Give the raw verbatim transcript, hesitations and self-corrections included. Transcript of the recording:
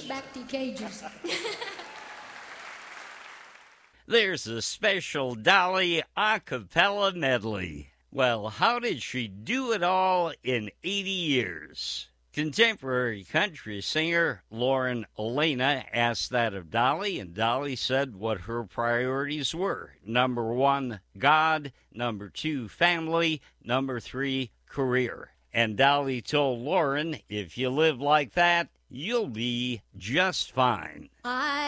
back to cages. There's a special Dolly a cappella medley. Well, how did she do it all in eighty years? Contemporary country singer Lauren Elena asked that of Dolly, and Dolly said what her priorities were. Number one, God. Number two, family. Number three, career. And Dolly told Lauren, if you live like that, you'll be just fine. I